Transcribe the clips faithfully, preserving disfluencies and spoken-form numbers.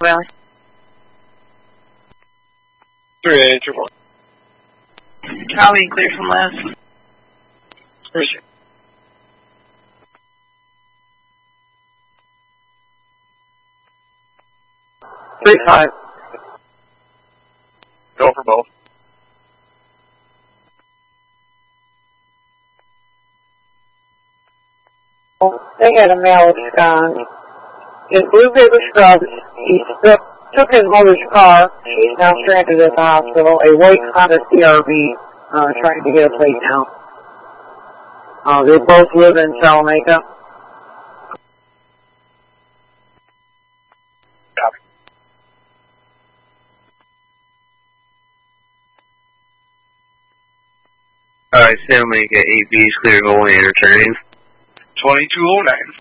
Valley. three eight two four. Copy, clear from last. Appreciate it. Three five. Go for both. They had a male abscond in Blue River Scrubs. He took, took his mother's car. She's now stranded at the hospital. A white Honda C R V, uh, trying to get a plate now. Uh, they both live in Salamanca. Copy. Alright, Salamanca eight B's clearing only and returning. twenty-two oh nine.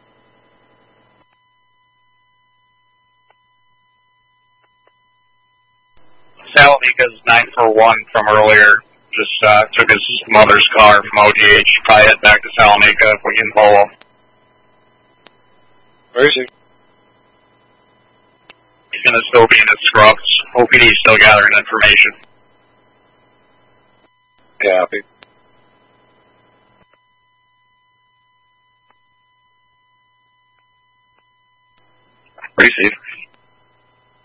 Salamanca's nine four one from earlier. Just uh, took his mother's car from O G H. Probably head back to Salamanca if we can follow. Where is he? He's going to still be in his scrubs. O P D's still gathering information. Copy. Receive.